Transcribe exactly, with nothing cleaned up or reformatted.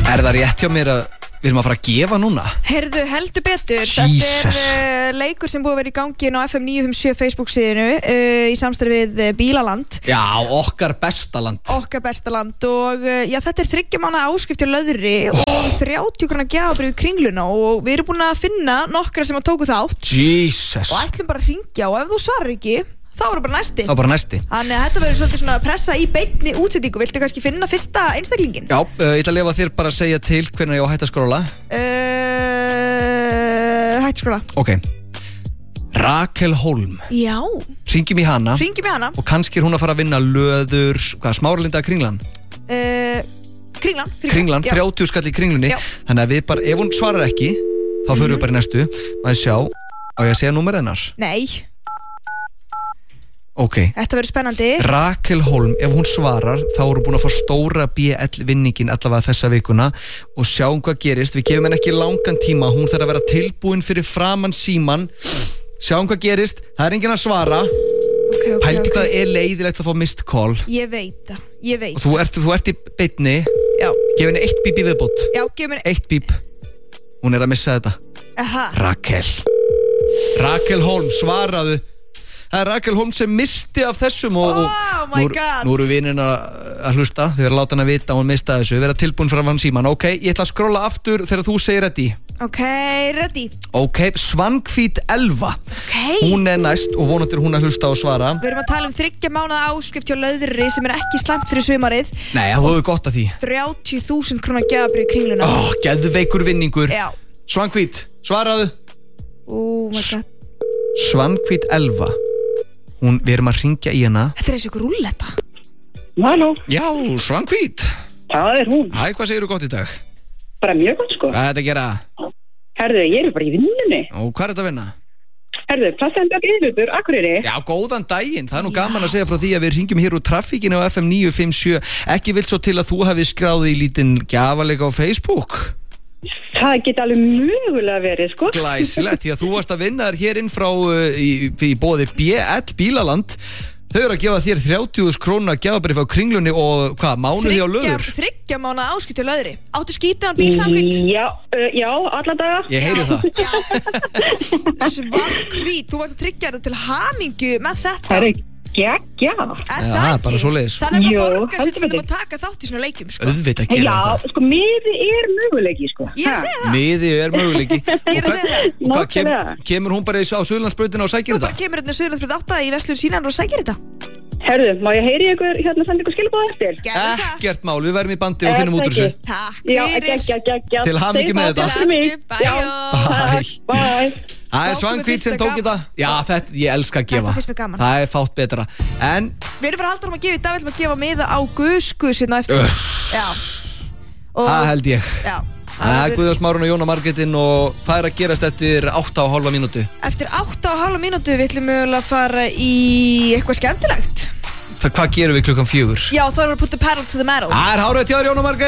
Er það rétt hjá mér að við erum að fara að gefa núna? Heyrðu, heldur betur. Jesus. Þetta er uh, leikur sem búið að vera í gangi á F M níu fimm sjö Facebook síðinu uh, í samstarfi við uh, Bílaland. Já, okkar besta land. Okkar besta land og uh, já, þetta er þriggja mánaða áskrift hjá Löðri oh. og þrjátíu króna gjafabréf í Kringluna og við erum búin að finna nokkra sem að tóku þátt. Jesus. Og ætlum bara að hringja og ef þú svarar ekki þá er það bara næsti. Þá bara næsti. Þannig að þetta verður svolítið svona pressa í beinni útsetningu. Viltu kannski finna fyrsta einstaklingin? Já, uh, ég ætla að lefa þér bara að segja til hvernig ég á að hætta að skróla. Uh, hætt að skróla. Ok. Rakel Holm. Já. Hringjum í hana. Hringjum í hana. Og kannski er hún að fara að vinna löður, hvað, Smáralinda Kringlan? Uh, Kringlan. Kringlan, þrjátíu skall í Kringlunni. Já. Þannig að við bara, ef hún svarar ekki, þá förum við bara í næstu. Maður sjá, á ég að segja númerið hennar? Nei. Ok. Þetta verður spennandi. Rakel Holm, ef hún svarar þá erum við búin að fá stóra B L vinningin allavega þessa vikuna og sjáum hvað gerist. Við gefum henni ekki langan tíma, hún þarf að vera tilbúin fyrir framan síman. Sjáum hvað gerist. Það er enginn að svara. Okay, okay, Pældi okay. hvað er leiðilegt að fá missed call. Ég veit það, ég veit. Og þú ert, þú ert í beinni. Já. Gef henni eitt bíp í viðbót. Já, gef henni eitt bíp. Hún er að missa þetta. Aha. Rakel. Rakel Holm, svaraðu. Það er Rakel Holm sem misti af þessum og, Oh og my nú, god. nú eru vinnin að hlusta. Þau verður að láta hann að vita að hún mista þessu. Við verðum tilbúin frá hann síman. Ok, ég ætla að skrolla aftur þegar þú segir ready. Ok, ready. Ok, Svankvít Elva. Ok. Hún er næst og vonandi er hún að hlusta og svara. Við erum að tala um þriggja mánaða áskrift hjá Löðri sem er ekki slæmt fyrir sumarið. Nei, þú hefur gott að því. þrjátíu þúsund króna gjafabréf í Kringluna. Ó, oh, geðveikur vinningur. Já. Svankvít, svaraðu. Oh my god. Svankvít Elva. Hún, við erum að hringja í hana. Þetta er eins og ykkur rúlletta. Halló. Já, Svankvít. Það er hún. Hæ, hvað segirðu gott í dag? Bara mjög gott sko. Hvað er þetta að gera? Herðu, ég er bara í vinnunni. Og hvað er þetta að vinna? Herðu, Plastenberg Yðlutur, Akureyri. Já, góðan daginn. Það er nú gaman að segja frá því að við hringjum hér úr traffíkinu á F M níu fimm sjö. Ekki vilt svo til að þú hafi skráði í lítinn gjafaleika á Facebook? Það geti alveg mögulega verið sko. Glæsilegt, því að þú varst að vinna þér hér inn frá uh, í, í bóði B L Bílaland. Þau eru að gefa þér þrjátíu þúsund króna gjafabréf á Kringlunni og hvað, mánuði á löður? Þriggja mánaða áskrift hjá Löðri. Áttu skítan bílsamkvæmt? Já, uh, já, alla daga. Ég heyri það. Svankvít, þú varst að tryggja þetta til hamingju með þetta. Það er geggja. Er Já, það bara ekki? svoleiðis. Þannig að Jú, maður borgar sér heldur til betur. að taka þátt í svona leikjum sko. Auðvitað gera Já, það. sko, miði er möguleiki sko. Ég er að segja það. Miði er möguleiki. Ég er að segja það. Og hvað kem, Nákvæmlega. kemur hún bara í- á Suðurlandsbrautina og sækir Þú bara þetta? kemur hérna Suðurlandsbraut átta í Verslun Sínan og sækir þetta. Herðu, má ég heyri ykkur hérna senda ykkur skilabóð eftir? Gerðu það. Ekkert mál, við verðum í bandi og finnum út úr þessu. Takk Já, fyrir. geggja, geggja. Til hamingju með þetta. Til mig. Bye. Já, Bye. bye. Það er Þá Svankvít sem komið tók fyrsta þetta. Já, þetta, ég elska að gefa. Þetta finnst mér gaman. Það er fátt betra. En, Við erum bara að halda um að gefa í dag, við ætlum að gefa miða á Guðskus hérna eftir. Uss. Já. Og, það held ég. já. Það er Guðjón Smárun og Jóna Margrétin og hvað er að gerast eftir átta og hálfa mínútu? Eftir átta og hálfa mínútu við ætlum mögulega að fara í eitthvað skemmtilegt. Það, hvað gerum við klukkan fjögur? Já, þá erum við að putta pedal to the metal. Það er hárið til Jóna Margrét.